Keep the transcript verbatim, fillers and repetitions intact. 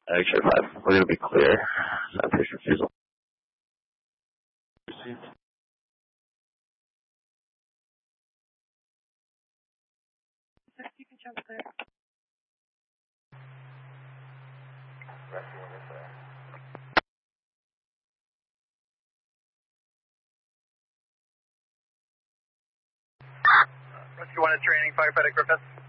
X-ray five, we're going to be clear. Not fish refusal. Received. You can jump clear. Rescue one is there. Rescue one is training firefighter Griffith.